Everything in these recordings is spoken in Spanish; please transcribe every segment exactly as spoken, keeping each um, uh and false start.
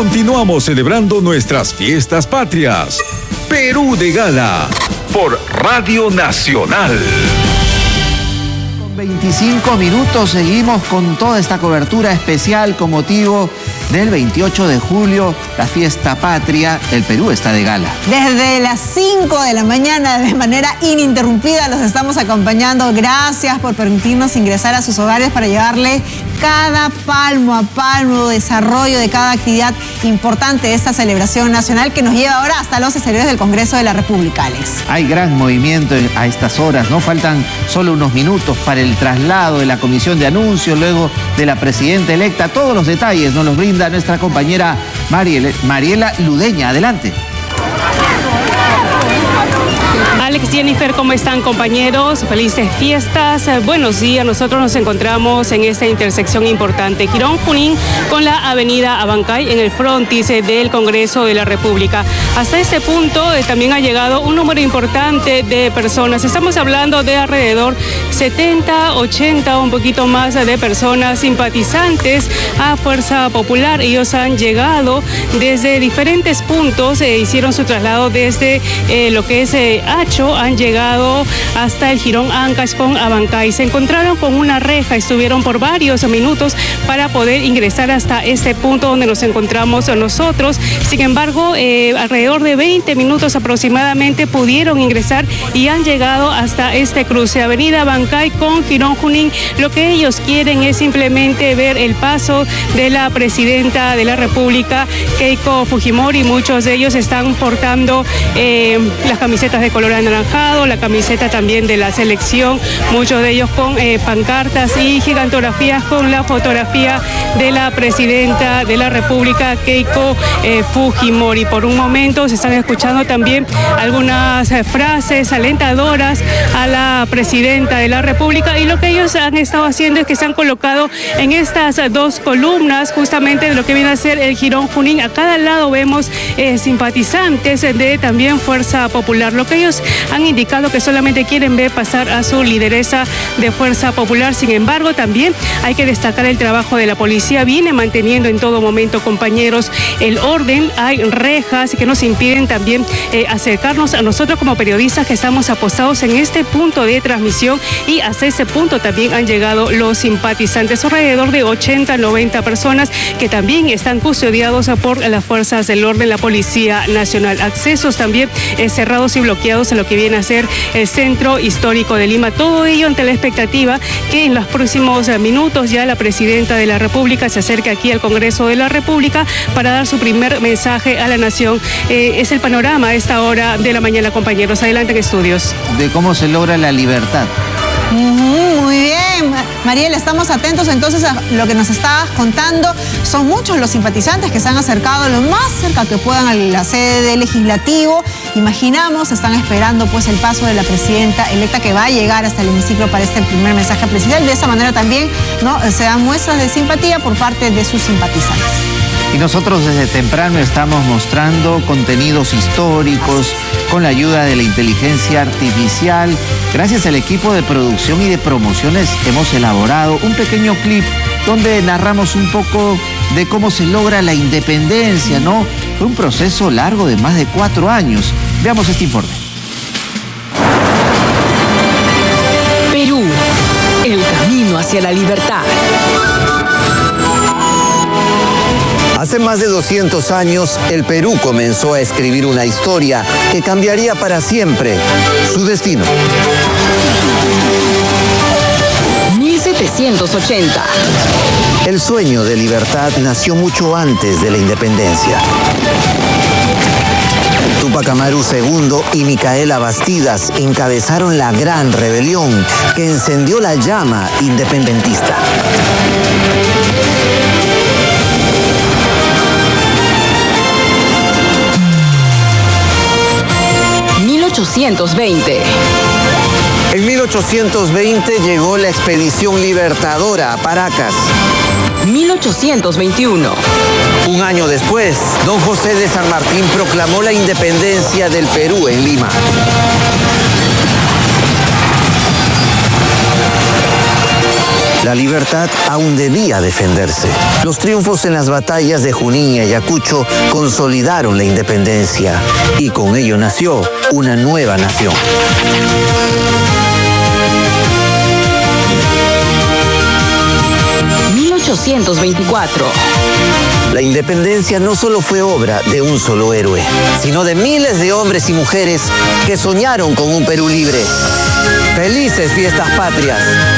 Continuamos celebrando nuestras fiestas patrias. Perú de Gala, por Radio Nacional. Con veinticinco minutos seguimos con toda esta cobertura especial con motivo del veintiocho de julio, la fiesta patria. El Perú está de gala. Desde las cinco de la mañana, de manera ininterrumpida, los estamos acompañando. Gracias por permitirnos ingresar a sus hogares para llevarle cada palmo a palmo, desarrollo de cada actividad importante de esta celebración nacional que nos lleva ahora hasta los exteriores del Congreso de la República, Alex. Hay gran movimiento a estas horas, ¿no? Faltan solo unos minutos para el traslado de la comisión de anuncios, luego de la presidenta electa. Todos los detalles nos los brinda nuestra compañera Mariela, Mariela Ludeña. Adelante. Alex, Jennifer, ¿cómo están, compañeros? Felices fiestas. Buenos días. Nosotros nos encontramos en esta intersección importante, Girón Junín, con la avenida Abancay, en el frontis del Congreso de la República. Hasta este punto eh, también ha llegado un número importante de personas. Estamos hablando de alrededor setenta, ochenta, un poquito más de personas simpatizantes a Fuerza Popular. Ellos han llegado desde diferentes puntos, eh, hicieron su traslado desde eh, lo que es eh, Hacho, han llegado hasta el Jirón Ancash con Abancay. Se encontraron con una reja, estuvieron por varios minutos para poder ingresar hasta este punto donde nos encontramos nosotros. Sin embargo, eh, alrededor de veinte minutos aproximadamente pudieron ingresar y han llegado hasta este cruce, avenida Abancay con Girón Junín. Lo que ellos quieren es simplemente ver el paso de la presidenta de la República, Keiko Fujimori. Muchos de ellos están portando eh, las camisetas de color anaranjado, la camiseta también de la selección, muchos de ellos con eh, pancartas y gigantografías con la fotografía de la presidenta de la República, Keiko eh, Fujimori. Por un momento se están escuchando también algunas eh, frases alentadoras a la presidenta de la República, y lo que ellos han estado haciendo es que se han colocado en estas dos columnas justamente de lo que viene a ser el Girón Junín. A cada lado vemos eh, simpatizantes de también Fuerza Popular. Lo que ellos han indicado que solamente quieren ver pasar a su lideresa de Fuerza Popular. Sin embargo, también hay que destacar el trabajo de la policía. Viene manteniendo en todo momento, compañeros, el orden. Hay rejas que nos impiden también eh, acercarnos a nosotros como periodistas que estamos apostados en este punto de transmisión, y hasta ese punto también han llegado los simpatizantes, alrededor de ochenta, noventa personas que también están custodiados por las fuerzas del orden, la Policía Nacional. Accesos también eh, cerrados y bloqueados en lo que viene a ser el centro histórico de Lima. Todo ello ante la expectativa que en los próximos minutos ya la presidenta de la República se acerque aquí al Congreso de la República para dar su primer mensaje a la nación. Eh, es el panorama a esta hora de la mañana, compañeros. Adelante en estudios. De cómo se logra la libertad. Uh-huh, muy bien, Mariela, estamos atentos entonces a lo que nos estabas contando. Son muchos los simpatizantes que se han acercado lo más cerca que puedan a la sede del Legislativo. Imaginamos, están esperando pues el paso de la presidenta electa, que va a llegar hasta el hemiciclo para este primer mensaje presidencial. De esa manera también, ¿no?, se dan muestras de simpatía por parte de sus simpatizantes. Y nosotros desde temprano estamos mostrando contenidos históricos con la ayuda de la inteligencia artificial. Gracias al equipo de producción y de promociones hemos elaborado un pequeño clip donde narramos un poco de cómo se logra la independencia, ¿no? Fue un proceso largo de más de cuatro años. Veamos este informe. Perú, el camino hacia la libertad. Hace más de doscientos años, el Perú comenzó a escribir una historia que cambiaría para siempre su destino. mil setecientos ochenta. El sueño de libertad nació mucho antes de la independencia. Túpac Amaru segundo y Micaela Bastidas encabezaron la gran rebelión que encendió la llama independentista. mil ochocientos veinte. En mil ochocientos veinte llegó la Expedición Libertadora a Paracas. mil ochocientos veintiuno. Un año después, don José de San Martín proclamó la independencia del Perú en Lima. La libertad aún debía defenderse. Los triunfos en las batallas de Junín y Ayacucho consolidaron la independencia y con ello nació una nueva nación. mil ochocientos veinticuatro. La independencia no solo fue obra de un solo héroe, sino de miles de hombres y mujeres que soñaron con un Perú libre. ¡Felices fiestas patrias!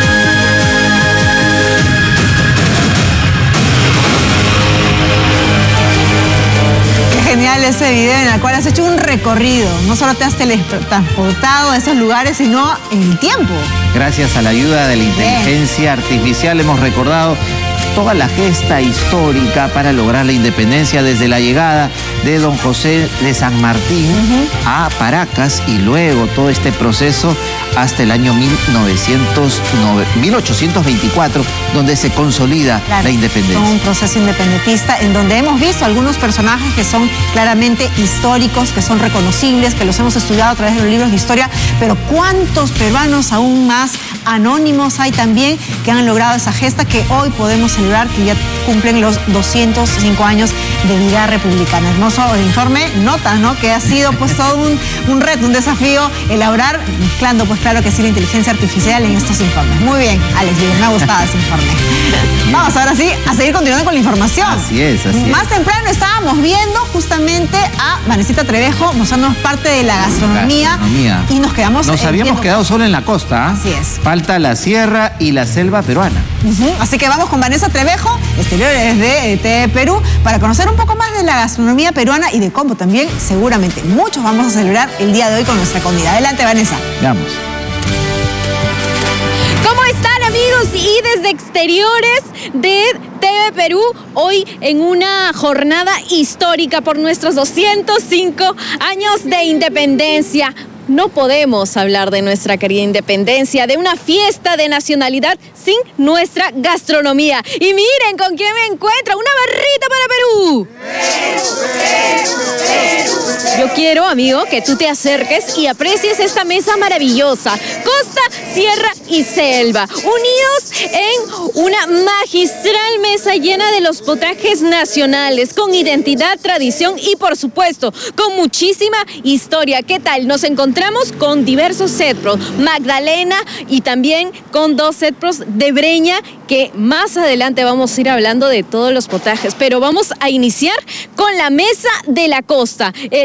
Genial ese video en el cual has hecho un recorrido. No solo te has teletransportado a esos lugares, sino en el tiempo. Gracias a la ayuda de la inteligencia artificial hemos recordado toda la gesta histórica para lograr la independencia desde la llegada de don José de San Martín uh-huh. a Paracas y luego todo este proceso hasta el año mil ochocientos veinticuatro, donde se consolida claro, la independencia. Un proceso independentista en donde hemos visto algunos personajes que son claramente históricos, que son reconocibles, que los hemos estudiado a través de los libros de historia, pero ¿cuántos peruanos aún más anónimos hay también que han logrado esa gesta que hoy podemos celebrar, que ya cumplen los doscientos cinco años de vida republicana? Hermoso el informe, nota, ¿no? Que ha sido pues todo un, un reto, un desafío elaborar, mezclando pues claro que sí la inteligencia artificial en estos informes. Muy bien, Alex, me ha gustado ese informe. Vamos ahora sí a seguir continuando con la información. Así es, así es. Más temprano estábamos viendo justamente a Vanesita Trevejo mostrándonos parte de la gastronomía, gastronomía. y nos quedamos... Nos eh, habíamos viendo... quedado solo en la costa. ¿eh? Así es. Falta la sierra y la selva peruana. Uh-huh. Así que vamos con Vanessa Trevejo, exteriores de T V Perú, para conocer un poco más de la gastronomía peruana y de cómo también seguramente muchos vamos a celebrar el día de hoy con nuestra comida. Adelante, Vanessa. Veamos. ¿Cómo están, amigos? Y desde exteriores de T V Perú, hoy en una jornada histórica por nuestros doscientos cinco años de independencia. No podemos hablar de nuestra querida independencia, de una fiesta de nacionalidad sin nuestra gastronomía. Y miren con quién me encuentro, una barrita para Perú. Yo quiero, amigo, que tú te acerques y aprecies esta mesa maravillosa. Costa, sierra y selva, unidos en una magistral mesa llena de los potajes nacionales, con identidad, tradición y, por supuesto, con muchísima historia. ¿Qué tal? Nos encontramos con diversos setpros, Magdalena, y también con dos setpros de Breña, que más adelante vamos a ir hablando de todos los potajes. Pero vamos a iniciar con la mesa de la costa. El